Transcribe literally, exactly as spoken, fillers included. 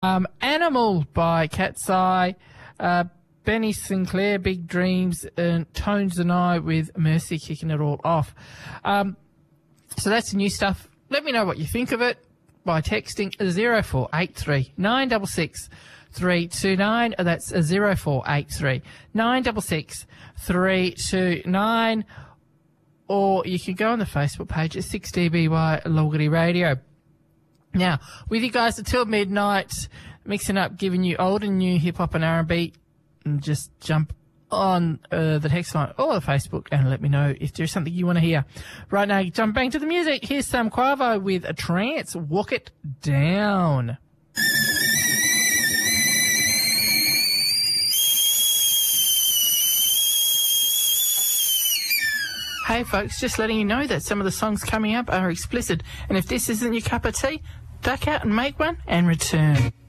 Um, Animal by Cat's Eye, uh, Benny Sinclair, Big Dreams, and Tones and I with Mercy kicking it all off. Um, so that's new stuff. Let me know what you think of it by texting zero four eight three nine six six three two nine. That's zero four eight three nine six six three two nine. Or you can go on the Facebook page at six D B Y Loggery Radio. Now, with you guys until midnight, mixing up, giving you old and new hip-hop and R and B, and just jump on uh, the text line or the Facebook and let me know if there's something you want to hear. Right now, jump bang to the music. Here's Sam Quavo with a Trance, Walk It Down. Hey folks, just letting you know that some of the songs coming up are explicit, and if this isn't your cup of tea, duck out and make one and return.